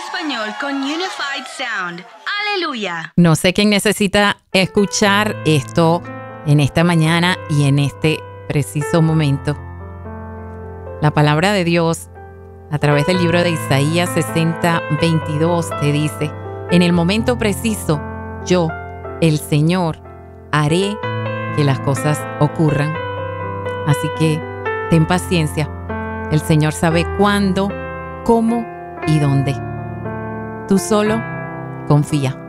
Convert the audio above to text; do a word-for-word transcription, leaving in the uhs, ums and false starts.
español con Unified Sound. ¡Aleluya! No sé quién necesita escuchar esto en esta mañana y en este preciso momento. La palabra de Dios, a través del libro de Isaías sesenta, veintidós, te dice: en el momento preciso, yo, el Señor, haré que las cosas ocurran. Así que ten paciencia. El Señor sabe cuándo, cómo y dónde. Tú solo confía.